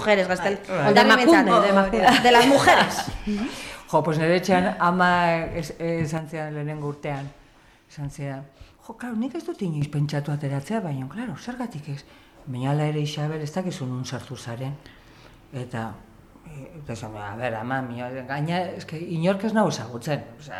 mujeres, gaztel. De las mujeres. Jo, pues nire etxean ama esan zidan lehenengo urtean. Esan zidan, jo, klaro, nik ez dut inoiz pentsatu ateratzea, baina, klaro, zergatik ez. Baina ala ere Isabel ez dakizu nun sartu zaren. Eta esan, a ber, ama, gaina, inork ez nago ezagutzen.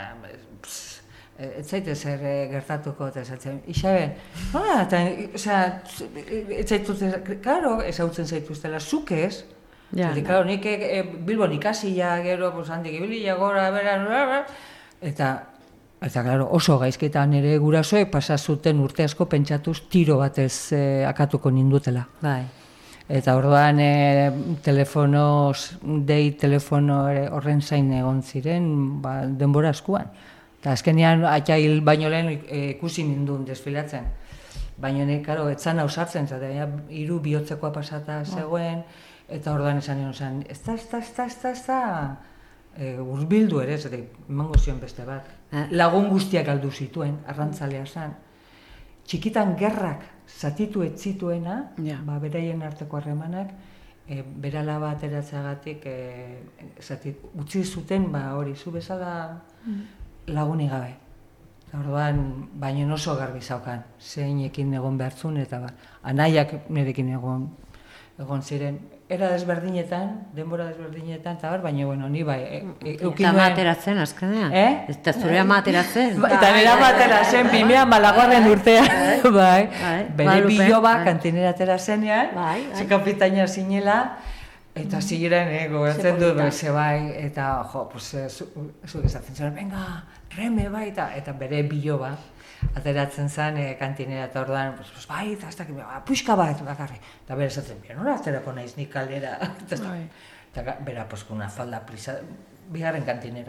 Ez zaite zer gertatuko eta esatzen. Isabel, nola, eta, ez zaitut, klaro, ezagutzen zaituztela, zuk ez. Eta, klaro, nik Bilbon ikasia, gero, handik ibilia, gora, bera, eta, klaro, oso gaizketan ere gurasoek pasazuten urte asko pentsatuz tiro batez akatuko nindutela. Bai. Eta orduan telefono horren zain egon ziren denbora askuan. Eta azkenean atxail baino lehen ikusi nindun desfilatzen. Baina karo, etzan ausartzen, eta 3 bihotzekoa pasata zegoen, eta orduan esan nion, ez da, urbildu ere, ez emango zion beste bat. Lagun guztiak galdu zituen, arrantzalea zen. Txikitan gerrak zatitu ez zituena, beraien arteko harremanak, berala bat eratzeagatik utzi zuten, hori, zu bezala lagunik gabe. Orduan, baina oso garbi zaukan, zeinekin egon behartzun, eta anaiak nirekin egon ziren. Era desberdinetan, denbora desberdinetan, eta baina, bueno, ni bai... Eta materatzen, azkenean? Eta zure materatzen? Eta nera materatzen, 2004 urtean, bai. Bere biloba kantinera aterazenean, ze kapitaina zinela, eta ziren, gogatzen dut, bai, eta, jo, zuk ezatzen zen, venga, reme, bai, eta bere biloba. Ateratzen zen kantinera eta orduan, bai, eta ez dakit, puixka bat, bakarri. Eta bera esatzen, nola aterako naiz nik kaldera. Eta bera, una falda prisa, bigarren kantinera.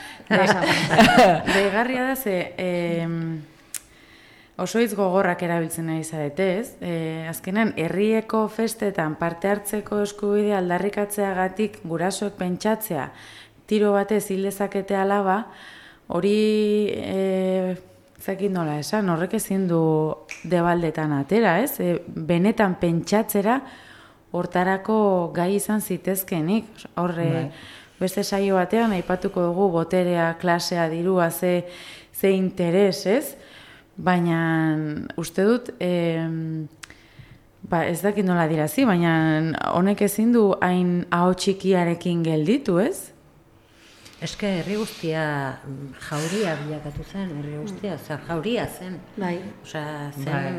Begarria da ze, oso hitz gogorrak erabiltzen nahi zaretez. Azkenan, herrieko festetan parte hartzeko eskubidea aldarrikatzeagatik gurasoek pentsatzea, tiro batez hil dezakete alaba, hori... Zakit nola esan, horrek ezin du debaldetan atera, ez? Benetan pentsatzera hortarako gai izan zitezkenik. Horre, beste saio batean, aipatuko dugu boterea, klasea, dirua, ze interes, ez? Baina, uste dut, ez dakit nola dirazi, baina honek ezin du hain ahots txikiarekin gelditu, ez? Eske herri guztia jauria bilakatu zen, herri guztia, jauria zen. Bai. Osea, zen...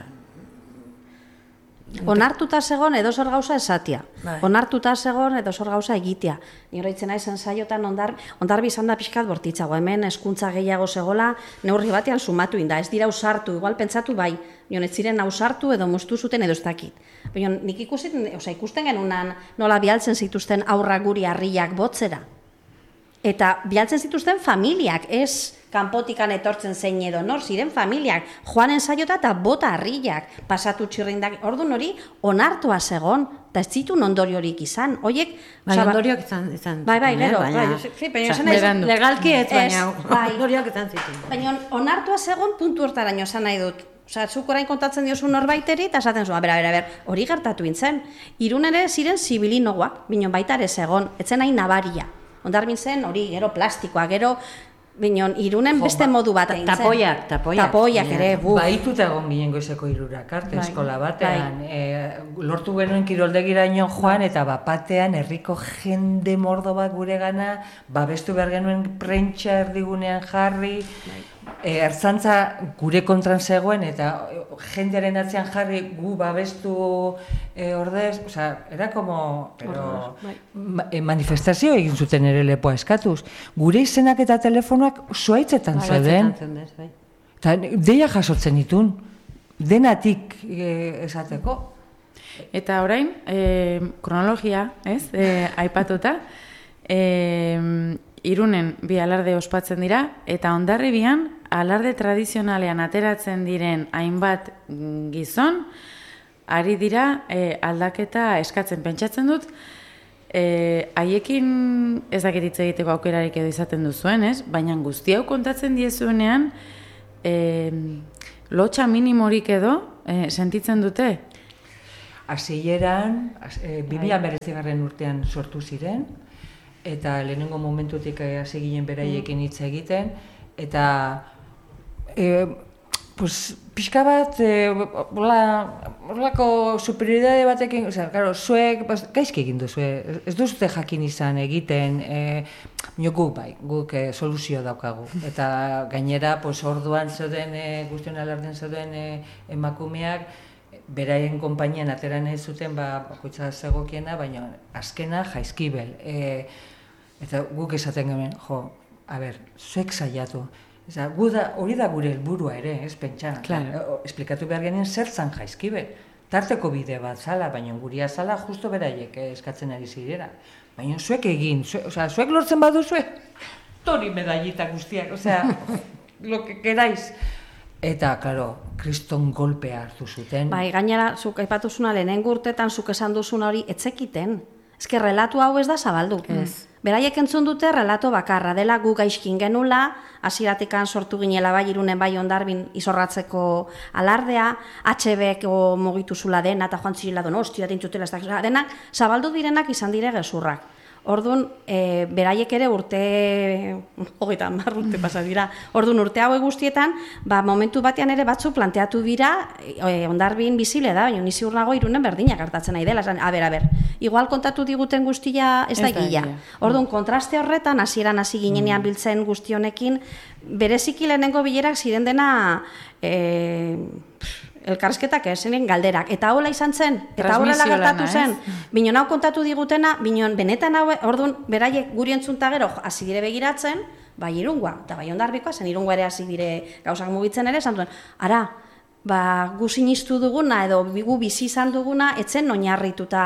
Onartuta zegon edozor gauza esatia. Onartuta zegon edozor gauza egitea. Nire itzen naizen saiotan ondarbi izan da pixkat bortitzago. Hemen hezkuntza gehiago zegola, neurri batean sumatu inda. Ez dira ausartu, igual pentsatu bai. Nion ez ziren ausartu edo moztu zuten edo ez dakit. Baina nik ikusten genunan nola bialtzen zituzten aurra guri harriak botzera. Eta bialtzen zituzten familiak, ez kanpotikan etortzen zein edo nor, ziren familiak, joanen saiota eta bota harriak, pasatu txirrindak, orduan hori onartua zegon, eta ez zituen ondoriorik izan, oiek... Ondorioak izan. Bai, gero, legalki ez, baina ondorioak izan zituen. Baina onartua zegon puntu hortaraino esan nahi dut. Osa, zuk orain kontatzen diozu norbaiteri, eta esaten zuen, ber, hori gertatu intzen. Irun ere ziren zibilinoguak, binon baita ere zegon, etzen nahi nabaria. Ondarbin zen, hori, gero plastikoa, gero, binon, Irunen beste modu bat egin zen. Tapoiak ere, Baituta egon ginen goizeko 3 arte, eskola batean. Lortu genuen kiroldegiraino joan, eta bapatean herriko jende mordo bat gure gana, babestu behar genuen prentsa erdigunean jarri, ertzantza gure kontran zegoen, eta jendearen atzean jarri gu babestu ordez, era como manifestazio egin zuten ere lepoa eskatuz. Gure izenak eta telefonoak zuaitzetan zeuden. Eta deia jasotzen ditun, denatik esateko. Eta orain, kronologia, ez, aipatuta, Irunen bi alarde ospatzen dira, eta Hondarribian alarde tradizionalean ateratzen diren hainbat gizon, ari dira aldaketa eskatzen. Pentsatzen dut, haiekin ez dakit hitz egiteko aukerarik edo izaten duzuen, ez? Baina guzti hau kontatzen diezuenean, lotxa minimorik edo sentitzen dute? hasieran 2019 urtean sortu ziren, eta lehenengo momentutik hasi ginen beraiekin hitz egiten, eta pixka bat, horrelako superioridade batekin, claro, zuek, gaizki egin duzu, ez duzute jakin izan egiten, guk soluzio daukagu. Eta gainera, orduan zeuden, guztion alarden zeuden emakumeak, beraien konpainian atera nahi zuten, bakoitza zegokiena, baina azkena jaizkibel. Eta guk esaten genuen, zuek saiatu. Hori da gure helburua ere, ez pentsa. Esplikatu behar genien zertzan jaizkibel. Tarteko bide bat zala, baina guria zala justo beraiek eskatzen ari zirera. Baina zuek egin, zuek lortzen baduzue, tori medallita guztiak, lo que queráis. Eta, klaro, kriston golpea hartu zuten. Bai, gainera, zuk aipatuzuna lehenengo urtetan zuk esan duzun hori etzekiten. Eske, relatu hau ez da zabaldu. Beraiek entzun dute relato bakarra dela gu gaizkin genula, hasieratikan sortu ginela bai Irunen bai Hondarbin izorratzeko alardea, HB-ko mugitu zula dena eta joan zirela Donostia dintzutela ez da denak, zabaldu direnak izan dire gezurrak. Orduan, beraiek ere urte 30 urte pasa dira. Orduan urte hauek guztietan, momentu batean ere batzu planteatu dira, Hondarbin bizile da, baina ni ziur nago Irunen berdinak hartatzen nahi dela. Aber, igual kontatu diguten guztia ez da egia. Orduan, kontraste horretan, hasieran hasi ginenean biltzen guzti honekin, bereziki lehenengo bilerak ziren dena elkarrizketak ziren galderak. Eta hola izan zen, eta horrela gertatu zen. Binon hau kontatu digutena, binon benetan hau, orduan, beraiek guri entzunta gero, hasi dire begiratzen, bai Irungoa, eta bai Hondarbikoa, zen Irungoa ere hasi dire gauzak mugitzen ere, esan duen, ara, gu sinistu duguna, edo gu bizi izan duguna, etzen oinarrituta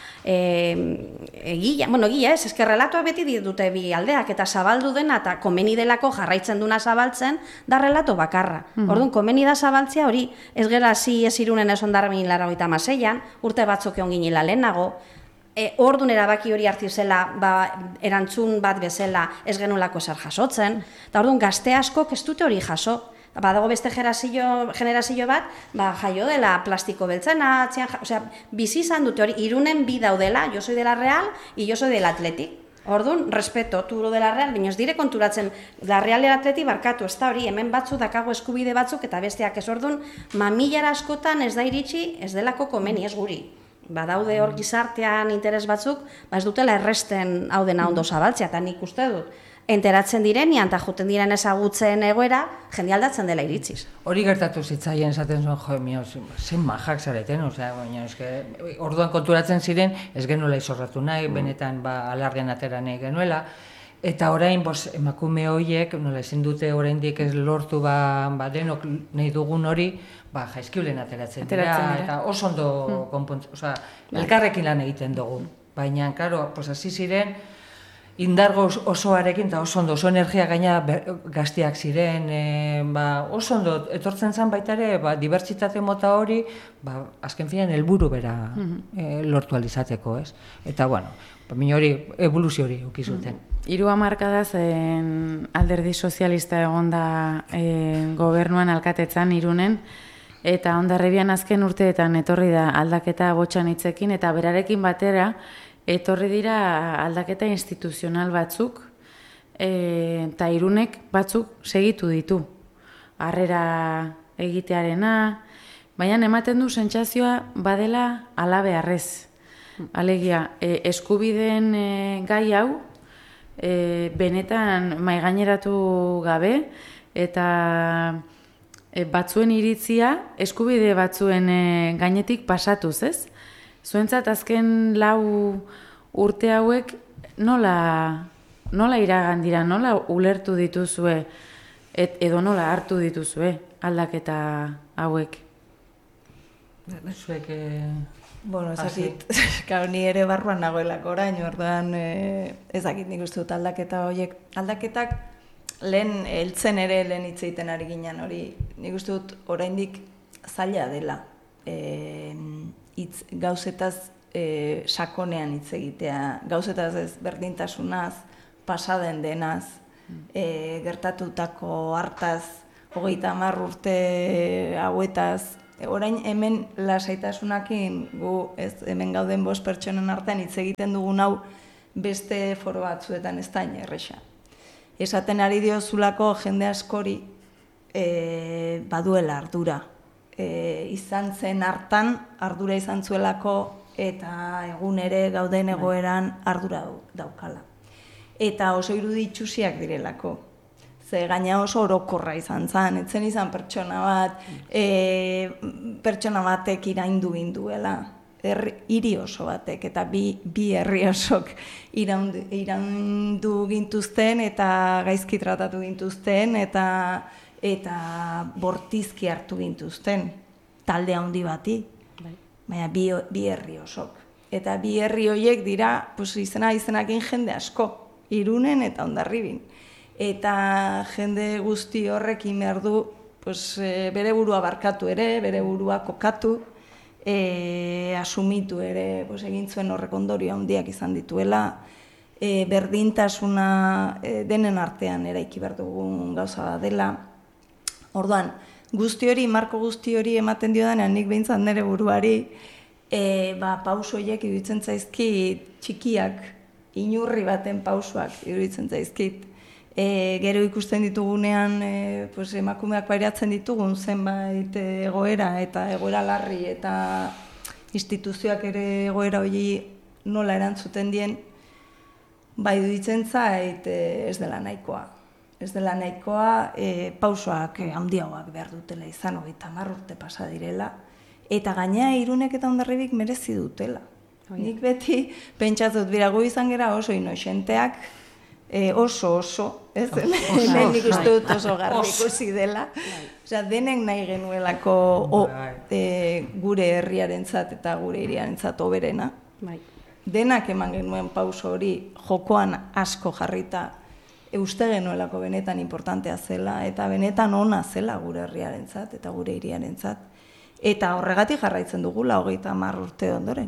egia ez, esker relatoa beti dute bi aldeak, eta zabaldu dena, eta komeni delako jarraitzen duna zabaltzen, da relato bakarra. Orduan, komeni da zabaltzea hori, ez gera hasi ez Irunen ez Hondarbin 86an, urte batzuk egon ginela lehenago, orduan erabaki hori hartu zela, erantzun bat bezala ez genulako zer jasotzen, eta orduan gazte askok ez dute hori jaso. Badago beste generazio bat, jaio dela plastiko beltzena, bizi izan dute hori, Irunen bi daudela, yo soy de la Real y yo soy del Athletic. Orduan, respeto, turo de la Real, baina ez dire konturatzen, la Real y el Athletic barkatu, ez da hori, hemen batzu dakago eskubide batzuk eta besteak ez orduan, mamilara askotan ez da iritsi, ez delako komeni, ez guri. Badaude hor gizartean interes batzuk, ez dutela erresten hau dena ondo zabaltzea, eta nik uste dut. Enteratzen direnean eta joten diren ezagutzen egoera, jende aldatzen dela iritsiz. Hori gertatu zitzaien esaten zuen, zen majak zareten, baina orduan konturatzen ziren, ez genuela izorratu nahi, benetan alardean atera nahi genuela, eta orain emakume horiek, nola ezin dute oraindik ez lortu denok nahi dugun hori, jaizkiulen ateratzen dira, eta oso ondo konpontzen, elkarrekin lan egiten dugu. Baina, klaro, hasi ziren, indargo osoarekin, eta oso ondo, oso energia gaina gaztiak ziren, oso ondo, etortzen zen baita ere, dibertsitate mota hori, azken finean helburu bera lortu alizateko, ez? Eta, hori, evoluzio hori ukizuten. 3 hamarkada zen Alderdi Sozialista egonda gobernuan alkatetzan Irunen, eta Hondarribian azken urteetan etorri da aldaketa botxan hitzekin, eta berarekin batera, etorri dira aldaketa instituzional batzuk, eta Irunek batzuk segitu ditu. Harrera egitearena, baina ematen du sentsazioa badela alabearrez. Alegia, eskubideen gai hau, benetan maigaineratu gabe, eta batzuen iritzia, eskubide batzuen gainetik pasatuz, ez? Zuentzat azken 4 urte hauek nola iragan dira, nola ulertu dituzue, edo nola hartu dituzue aldaketa hauek? Zuek... ezakit, ni ere barruan nagoelako orain, orduan ezakit nik uste dut aldaketa horiek. Aldaketak lehen hitz egiten ari ginen hori, nik uste dut oraindik zaila dela. Gauzetaz sakonean hitz egitea, gauzetaz ez berdintasunaz, pasaden denaz, gertatutako hartaz, 30 urte hauetaz orain hemen lasaitasunakin gu hemen gauden 5 pertsonen artean hitz egiten dugun hau beste foro batzuetan ez da erresa. Esaten ari diozulako jende askori baduela ardura. Izan zen hartan ardura izan zuelako eta egun ere gauden egoeran ardura daukala. Eta oso irudi itxusiak direlako. Ze gaina oso orokorra izan zen, etzen izan pertsona batek iraindu ginduela. Hiri oso batek eta bi herri osok iraundu gintuzten eta gaizki tratatu gintuzten eta bortizki hartu gintuzten talde handi bati. Baina bi herri osok. Eta bi herri horiek dira izenakin jende asko, Irunen eta Hondarribin. Eta jende guzti horrekin behar du bere burua barkatu ere, bere burua kokatu, asumitu ere egin zuen horrek ondorio handiak izan dituela, berdintasuna denen artean eraiki behar dugun gauza dela. Orduan, marko guzti hori ematen diodanean nik behintzat nire buruari, pauso horiek iruditzen zaizkit txikiak, inurri baten pausoak iruditzen zaizkit. Gero ikusten ditugunean emakumeak pairatzen ditugun zenbait egoera eta egoera larri eta instituzioak ere egoera hori nola erantzuten dien, iruditzen zait ez dela nahikoa. Ez dela nahikoa, pausoak handiagoak behar dutela izan, 30 urte pasa direla, eta gainea Irunek eta Hondarribik merezi dutela. Nik beti pentsatut birago izan gera oso inoxenteak, oso, ez? Hemen nik uste dut oso garbi ikusi dela. Osea, denek nahi genuelako gure herriarentzat eta gure hiriarentzat hoberena. Denak eman genuen pauso hori jokoan asko jarrita, uste genuelako benetan importantea zela eta benetan ona zela gure herriarentzat eta gure hiriarentzat. Eta horregatik jarraitzen dugula 30 urte ondoren.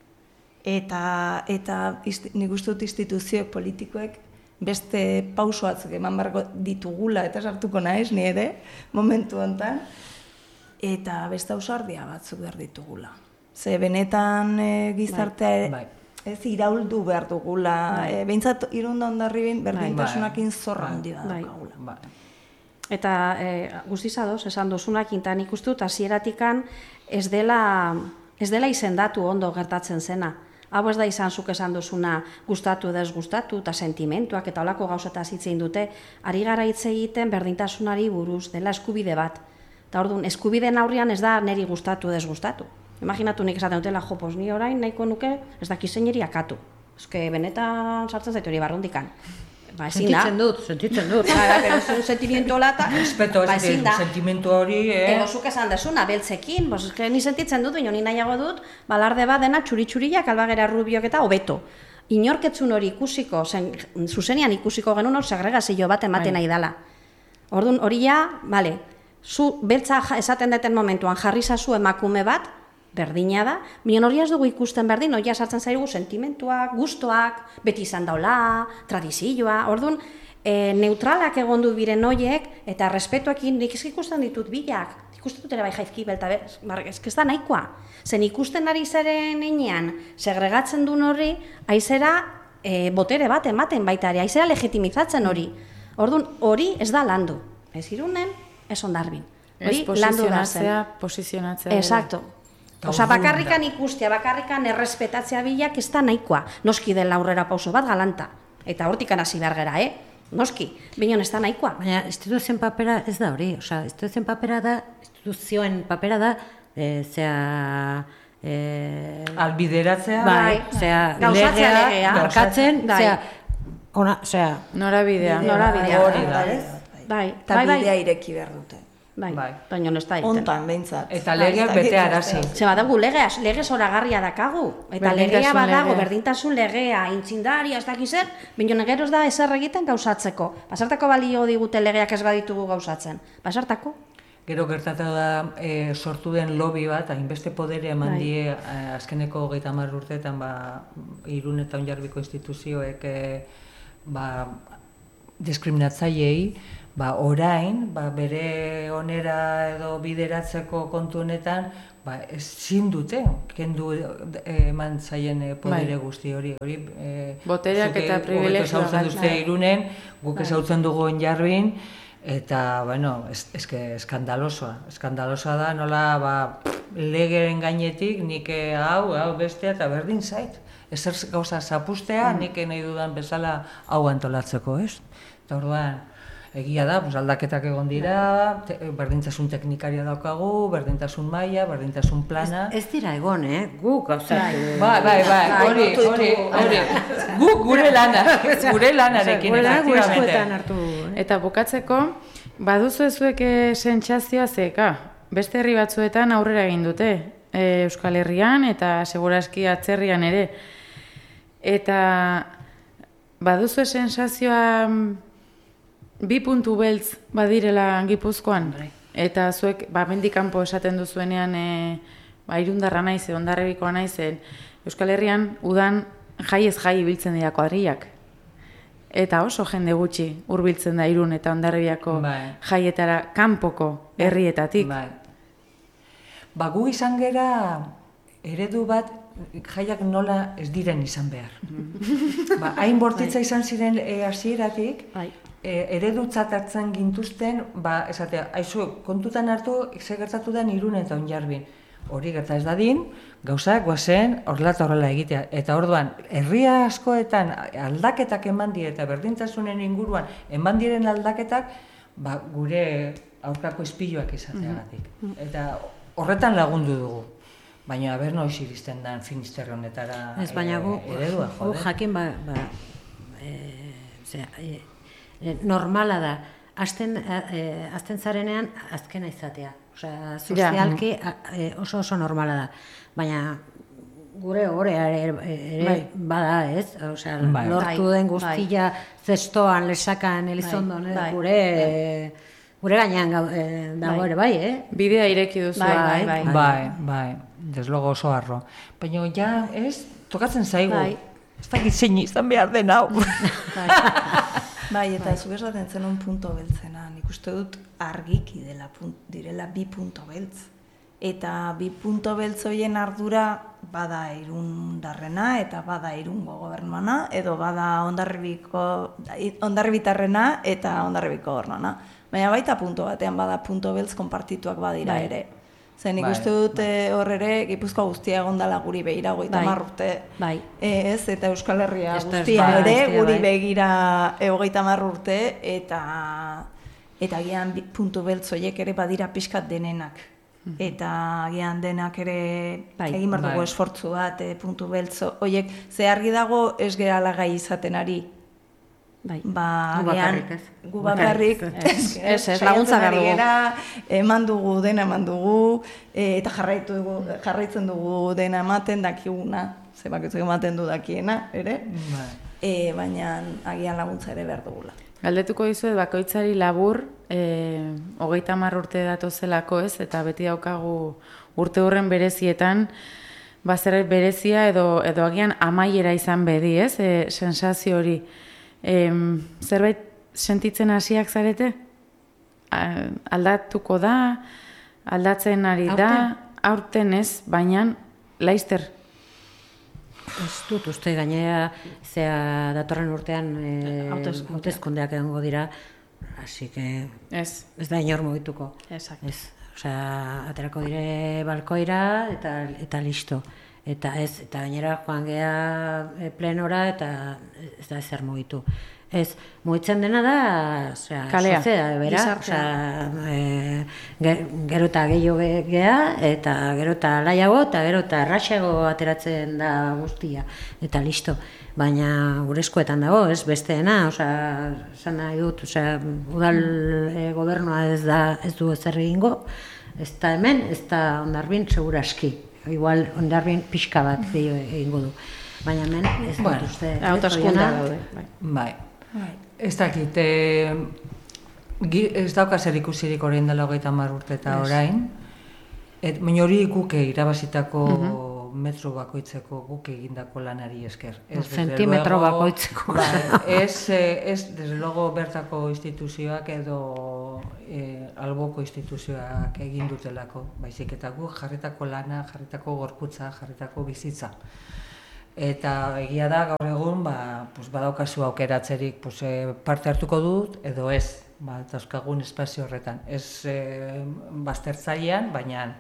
Eta nik uste dut instituzioek politikoek beste pausoatzuk eman barko ditugula eta sartuko naiz ni ere momentu honetan. Eta beste ausardia batzuk behar ditugula. Ze benetan gizartea ez irauldu behar dugula, behintzat Irun da Hondarribin berdintasunakin zorra handi bat daukagula. Eta guztiz ados, esan dozunakin, eta nik uste dut hasieratikan ez dela izendatu ondo gertatzen zena. Hau ez da izan zuk esan duzuna gustatu edo ez gustatu, eta sentimentuak eta olako gauzataz hitz egin dute, ari gara hitz egiten berdintasunari buruz, dela eskubide bat. Eta orduan, eskubideen aurrean ez da neri gustatu edo ez gustatu. Imaginatu nik esaten dutela, ni orain nahiko nuke ez dakizeineri akatu. Eske benetan sartzen zaitu hori barrundikan. Sentitzen dut. Pero sentimiento lata, respeto ez da, sentimentu hori, Edo zuk esan desuna, beltzekin, ni sentitzen dut, ni nahiago dut, balarde bat dena txuri-txuriak, albagera rubiok eta hobeto. Inorketzun hori ikusiko, zuzenean ikusiko genuen hor segregazio bat ematen nahi dela. Orduan, hori ja, zu beltza esaten deten momentuan jarri zazu emakume bat, berdina da, bion hori ez dugu ikusten berdin, hori sartzen zaigu sentimentuak, gustoak, beti izan daula, tradizioa, orduan, neutralak egondu biren horiek, eta respetuekin nik ikusten ditut bilak, ikusten dut ere bai jaizki belta, ez da nahikoa. Zen ikusten ari zeren enean, segregatzen duen hori, aizera botere bat ematen baita ere, aizera legitimizatzen hori. Orduan, hori ez da landu. Ez Irunen, ez Hondarribin. Ez posizionatzea. Exacto. Osa, bakarrikan ikustea, bakarrikan errespetatzea bilak ez da nahikoa. Noski dela aurrera pauso bat galanta. Eta hortikan hasi behar gera, Noski, bineon ez da nahikoa. Baina instituzioen papera ez da hori. Osa, instituzioen papera da, albideratzea, legea, markatzen, norabidea. Bai, eta bidea ireki behar dute. Baina ez da egiten. Ontan, behintzat. Eta legeak bete arazi. Ze badago legez zoragarria dakagu. Eta legea badago, berdintasun legea, intzindaria, ez dakizer, baina gero ez da ezer egiten gauzatzeko. Basartako balio digute legeak ez baditugu gauzatzen. Basartako? Gero gertatu da sortu den lobby bat, hainbeste podere eman die azkeneko 30 urteetan Irun eta Hondarribiko instituzioek diskriminatzaileei, orain, bere onera edo bideratzeko kontu honetan, ezin dute, kendu eman zaien podere guzti hori. Botereak eta privilegioa. Zuk ezautzen duzte Irunen, guk ezautzen dugu Onjarbin, eta, bueno, eskandalosoa da, nola, legeren gainetik, nik hau bestea eta berdin zait. Ezer gauza zapustea, nik nahi dudan bezala hau antolatzeko, ez? Eta orduan, egia da, aldaketak egon dira, berdintasun teknikaria daukagu, berdintasun maila, berdintasun plana. Ez dira egon, guk gauzatu. Hori. Guk gure lanarekin, efectivamente. Eta bukatzeko, baduzu ezuek sentsazioa zeka, beste herri batzuetan aurrera egin dute, Euskal Herrian eta segurazki atzerrian ere. Eta baduzu sentsazioa 2 puntu beltz badirela Gipuzkoan, eta zuek mendik kanpo esaten duzuenean irundarra naiz, Hondarribikoa naizen, Euskal Herrian udan jaiez jai ibiltzen dira kuadrillak. Eta oso jende gutxi hurbiltzen da Irun eta Hondarribiako jaietara kanpoko herrietatik. Gu izan gera eredu bat jaiak nola ez diren izan behar. Hain bortitza izan ziren hasieratik, eredutzat hartzen gintuzten, esatea, kontutan hartu, ze gertatu den Irun eta Honjarbin. Hori gerta ez dadin, gauzak guazen horrela eta horrela egitea. Eta orduan, herria askoetan aldaketak eman dire eta berdintasunen inguruan eman diren aldaketak, gure aurkako ispiluak izateagatik. Eta horretan lagundu dugu. Baina, noiz iristen den Finisterre honetara eredua, gu jakin normala da, azten zarenean azkena izatea. Sozialki oso normala da. Baina gure horea ere bada, ez? Lortu den guztia zestoan, lesakan, Elizondon, gure gainean dago ere bai, Bidea ireki duzu. Bai, deslogo oso harro. Baina, tokatzen zaigu. Ez dakit zein izan behar den hau. Eta zuk esaten zenun punto beltzena. Nik uste dut argiki direla 2 punto beltz. Eta 2 punto beltz horien ardura bada Irundarrena eta bada Irungo gobernuana, edo bada Hondarribitarrena eta Hondarribiko gobernuana. Baina baita punto batean bada punto beltz konpartituak badira ere. Zer nik uste dut hor ere Gipuzkoa guztia egon dela guri begira 30 urte. Ez, eta Euskal Herria guztia ere guri begira 30 urte, eta gian puntu beltz horiek ere badira pixkat denenak. Eta gian denak ere egin behar dugu esfortzu bat puntu beltz horiek. Ze argi dago ez gerala gai izaten ari. Gu bakarrik laguntza behar dugu. Eman dugu, eta jarraitzen dugu dena ematen dakiguna, ze bakitzuk ematen du dakiena, ere? Baina agian laguntza ere behar dugula. Galdetuko dizuet bakoitzari labur, 30 urte datozelako ez, eta beti daukagu urte horren berezietan, zer berezia edo agian amaiera izan bedi, ez, sensazio hori. Zerbait sentitzen hasiak zarete? Aldatuko da, aldatzen ari da, aurten ez, baina laizter. Ez dut uste gainera, zea datorren urtean hauteskundeak egongo dira, hasi que ez da inor mugituko. Aterako dire balkoira eta listo. Eta gainera joan gea plenora eta ez da ezer mugitu. Ez, mugitzen dena da, kalea, bera, gero eta gehiago gea, eta gero eta laiago, eta gero eta erraxago ateratzen da guztia, eta listo. Baina gure eskuetan dago, ez besteena, esan nahi dut, udal gobernua ez du ezer egingo, ez da hemen, ez da Hondarribin seguraski. Igual Hondarribin pixka bat egingo du. Baina hemen ez dut uste. Hauteskundeak daude. Bai. Ez dakit, ez dauka zer ikusirik orain dela 30 urte eta orain. Baina hori guk irabazitako metro bakoitzeko guk egindako lanari esker. Zentimetro bakoitzeko. Ez, desde luego, bertako instituzioak edo alboko instituzioak egin dutelako, baizik eta guk jarritako lana, jarritako gorputza, jarritako bizitza. Eta egia da, gaur egun, badaukazu aukeratzerik parte hartuko dut, edo ez, dauzkagun espazio horretan. Ez baztertzailean, baina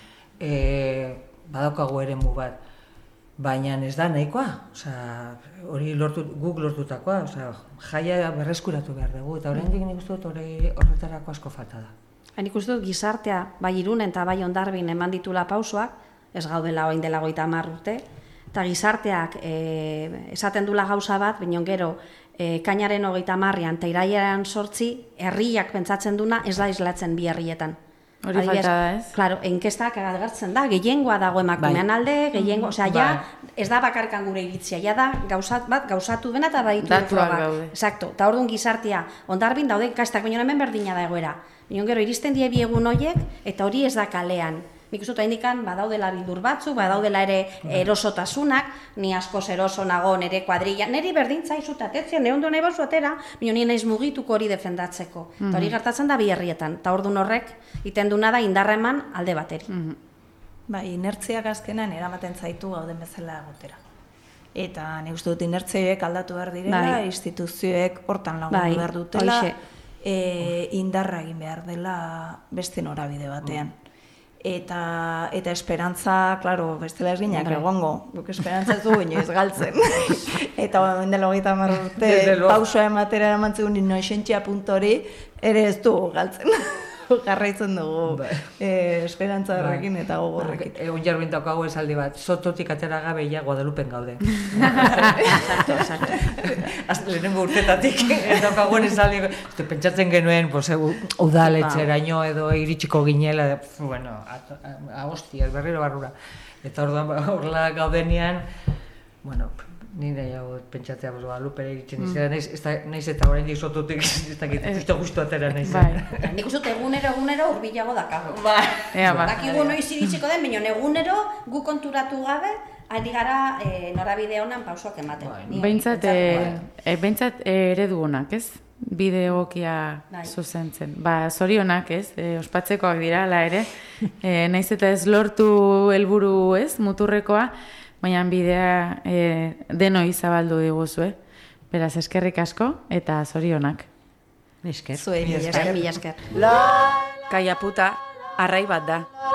badaukagu eremu bat. Baina ez da nahikoa, hori guk lortutakoa, jaia berreskuratu behar dugu, eta oraindik nik uste dut horretarako asko falta da. Nik uste dut gizartea, bai Irunen eta bai Hondarbin eman ditula pausoak, ez gaudela orain dela 30 urte, eta gizarteak esaten dula gauza bat, baina gero kainaren 30an eta irailean 8 herriak pentsatzen duna ez da islatzen bi herrietan. Hori falta da, ez? Claro, enkestak agertzen da, gehiengoa dago emakumean alde, gehiengo, ja, ez da bakarkan gure iritzia, ja da gauzatu dena eta baditu datuak gaude. Exacto, eta orduan gizartea, Hondarbin daude kastak, baina hemen berdina da egoera. Baina gero iristen die bi egun horiek eta hori ez da kalean. Nik uste dut indikan badaudela bildur batzuk, badaudela ere erosotasunak, ni askoz eroso nago nire kuadrilla, niri berdintza izutatetzia, ne ondo nahi bauzu atera, baina nire naiz mugituko hori defendatzeko. Eta hori gertatzen da bi herrietan, eta orduan horrek iten duna da indarra eman alde bateri. Inertziak azkenan eramaten zaitu gauden bezala egotera. Eta nik uste dut inertziek aldatu behar direla, instituzioek hortan lagundu behar dutela, indarra egin behar dela beste norabide batean. Eta esperantza, klaro, bestela ez gineak egongo, guk esperantza ez dugu inoiz galtzen. Eta dela 30 urte pausoa ematera eramantzun inoixentzia puntori ere ez dugu galtzen. Jarraitzen dugu esperantza horrekin eta gogorrekin. Egun jarbin daukagu esaldi bat, sototik atera gabe ja Guadalupen gaude. Lehenengo urtetatik daukaguen esaldi, pentsatzen genuen udaletxeraino edo iritsiko ginela, bueno, hostia, berriro barrura. Eta orduan horrela gaudenean, bueno, ni nahiago pentsatzea Guadalupera iritsen izan, nahiz eta oraindik sototik ez dakit justu atera nahiz. Nik uste dut egunero hurbilago dakago. Dakigu noiz iritsiko den, baina egunero gu konturatu gabe, ari gara norabide honan pausoak ematen. Behintzat eredu honak, ez? Bide egokia zuzentzen. Zorionak, ez? Ospatzekoak dira, ala ere. Nahiz eta ez lortu helburu, ez? Muturrekoa, baina bidea denoi zabaldu diguzue. Beraz, eskerrik asko eta zorionak. Esker. Mila esker. Kaia puta, arrai bat da.